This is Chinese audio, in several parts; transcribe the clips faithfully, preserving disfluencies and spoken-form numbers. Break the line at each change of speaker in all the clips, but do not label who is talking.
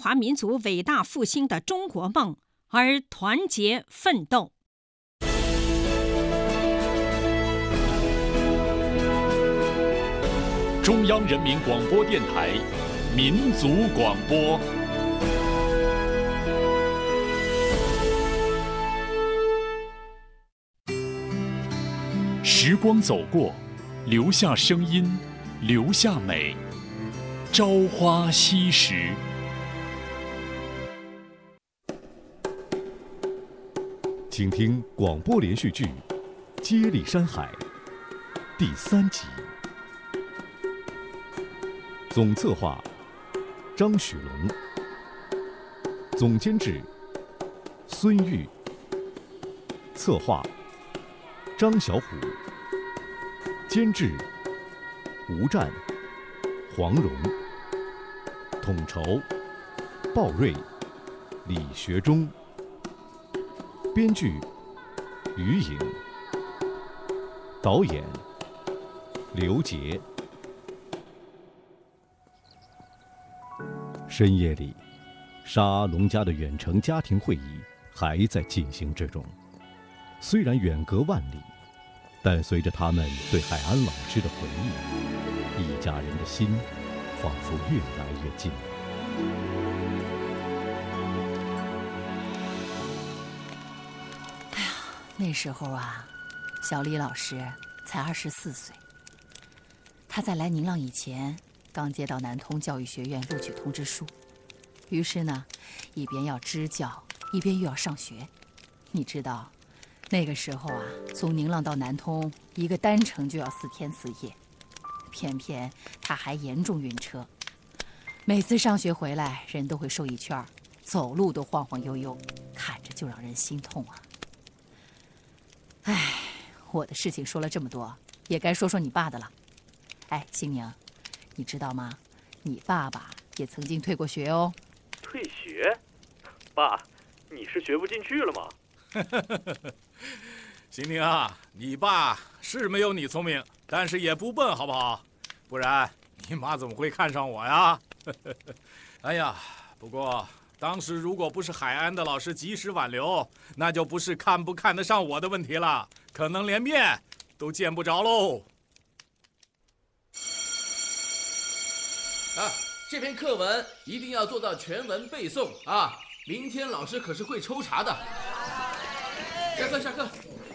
华民族伟大复兴的中国梦而团结奋斗。
中央人民广播电台民族广播。时光走过，留下声音，留下美。朝花夕拾。
请听广播连续剧《接力山海》第三集。总策划张许龙，总监制孙玉，策划张小虎，监制吴战、黄蓉，统筹鲍瑞、李学忠，编剧于颖，导演刘杰。深夜里，沙阿龙家的远程家庭会议还在进行之中。虽然远隔万里，但随着他们对海安老师的回忆，一家人的心仿佛越来越近。
哎呀，那时候啊，小李老师才二十四岁。他在来宁浪以前，刚接到南通教育学院录取通知书，于是呢，一边要支教，一边又要上学。你知道，那个时候啊，从宁浪到南通，一个单程就要四天四夜，偏偏他还严重晕车，每次上学回来，人都会瘦一圈，走路都晃晃悠悠，看着就让人心痛啊。哎，我的事情说了这么多，也该说说你爸的了。哎，兴宁，你知道吗？你爸爸也曾经退过学哦。
退学？爸，你是学不进去了吗？
兴宁啊，你爸是没有你聪明，但是也不笨，好不好？不然你妈怎么会看上我呀？哎呀，不过当时如果不是海安的老师及时挽留，那就不是看不看得上我的问题了，可能连面都见不着喽。
啊，这篇课文一定要做到全文背诵啊！明天老师可是会抽查的。下课，下课。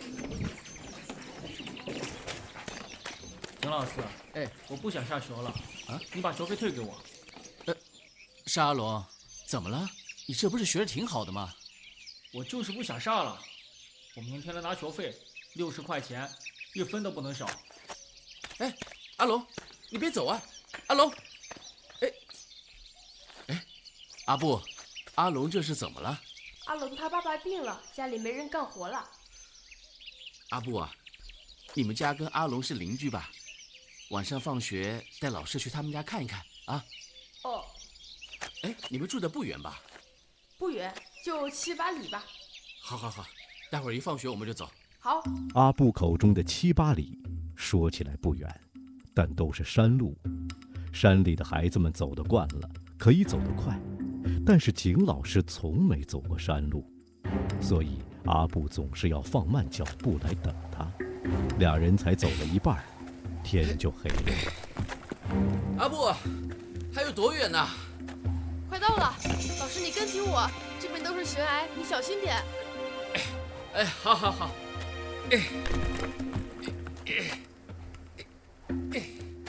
邢老师，哎，我不想下学了啊！你把学费退给我。
呃，沙阿龙，怎么了？你这不是学得挺好的吗？
我就是不想上了。我明天来拿学费，六十块钱，一分都不能少。
哎，阿龙，你别走啊！阿龙，哎，哎，阿布，阿龙这是怎么了？
阿龙他爸爸病了，家里没人干活了。
阿布啊，你们家跟阿龙是邻居吧？晚上放学带老师去他们家看一看啊。
哦。
哎，你们住的不远吧？
不远，就七八里吧。
好好好，待会儿一放学我们就走。
好。
阿布口中的七八里，说起来不远，但都是山路。山里的孩子们走得惯了，可以走得快。但是景老师从没走过山路，所以阿布总是要放慢脚步来等他。俩人才走了一半，天就黑了。
阿布，还有多远呢？
快到了，老师你跟紧我，这边都是悬崖，你小心点。
哎，哎，好好好。哎，哎，哎。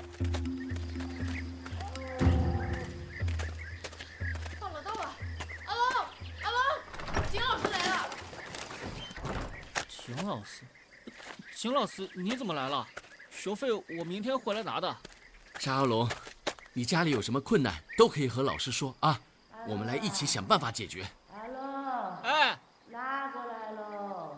邢老师，邢老师，你怎么来了？学费我明天回来拿的。
沙阿龙，你家里有什么困难都可以和老师说啊，我们来一起想办法解决。
阿龙，
哎，
拉过来喽。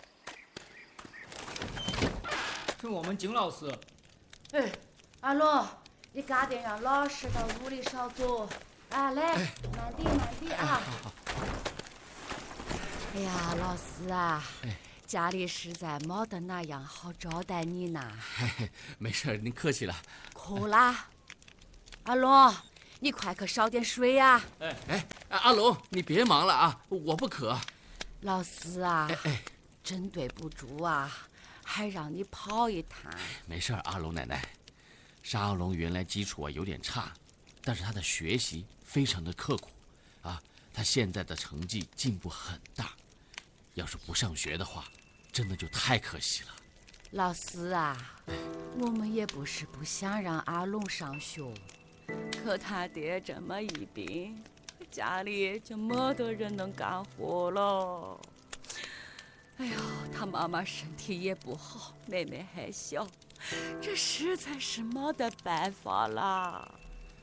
是我们景老师。
哎，阿龙，你赶紧让老师到屋里上座。啊，来，
哎、
慢点慢点啊。
哎、好好。
哎呀，老师啊。哎，家里实在没得那样好招待你呢。
嘿嘿，没事，您客气了。
可啦，阿龙，
你快去烧点水呀！
哎哎，阿龙，你别忙了啊，我不渴。
老师啊，
哎哎，
真对不住啊，还让你跑一趟。
没事儿，阿龙奶奶。沙阿龙原来基础啊有点差，但是他的学习非常的刻苦，啊，他现在的成绩进步很大。要是不上学的话，真的就太可惜了。
老师啊，我们也不是不想让阿龙上学，可他爹这么一病，家里就没得人能干活了。哎呦，他妈妈身体也不好，妹妹还小，这实在是没得办法啦。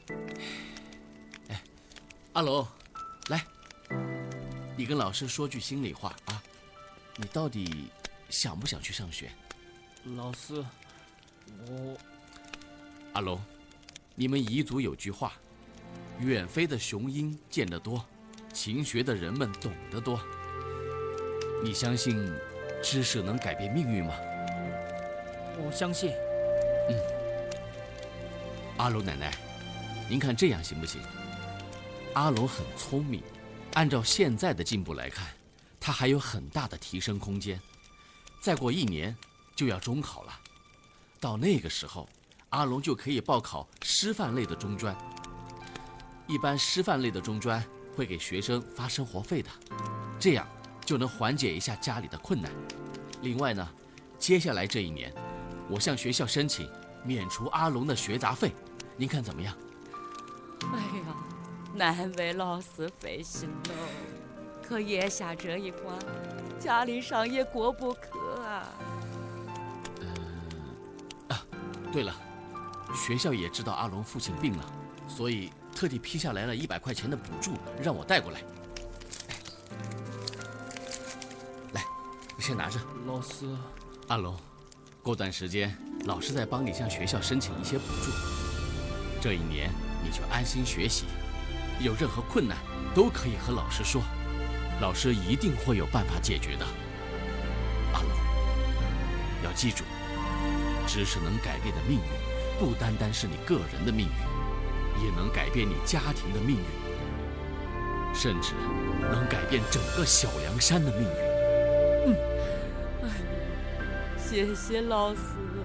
哎，阿龙，来，你跟老师说句心里话啊，你到底想不想去上学？
老师，我……
阿龙，你们彝族有句话：远飞的雄鹰见得多，勤学的人们懂得多。你相信知识能改变命运吗？
我相信。
嗯，阿龙奶奶，您看这样行不行？阿龙很聪明，按照现在的进步来看，他还有很大的提升空间。再过一年就要中考了，到那个时候，阿龙就可以报考师范类的中专。一般师范类的中专会给学生发生活费的，这样就能缓解一下家里的困难。另外呢，接下来这一年，我向学校申请免除阿龙的学杂费，您看怎么样？
哎呀，难为老师费心喽。可眼下这一关，家里上也过不去啊。
嗯，啊，对了，学校也知道阿龙父亲病了，所以特地批下来了一百块钱的补助，让我带过来。来，你先拿着。
老师，
阿龙，过段时间老师再帮你向学校申请一些补助。这一年你就安心学习，有任何困难都可以和老师说，老师一定会有办法解决的。阿龙，要记住，知识能改变的命运，不单单是你个人的命运，也能改变你家庭的命运，甚至能改变整个小凉山的命运。
嗯，谢谢老师。